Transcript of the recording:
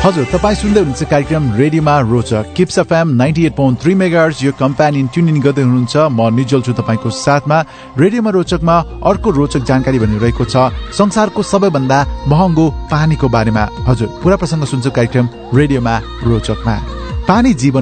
हजुर, तपाईँ सुन्दै हुनुहुन्छ कार्यक्रम रेडियोमा रोचक किप्स एफएम 98.3 मेगाहर्ज यो कम्प्यानियन ट्युनिङ गर्दै हुनुहुन्छ। म निजल छु तपाईँको साथमा। रेडियोमा रोचकमा अर्को रोचक जानकारी भनिरहेको छ संसारको सबैभन्दा महँगो पानीको बारेमा। हजुर, पूरा प्रसंग सुन्छ कार्यक्रम रेडियोमा रोचकमा। पानी जीवन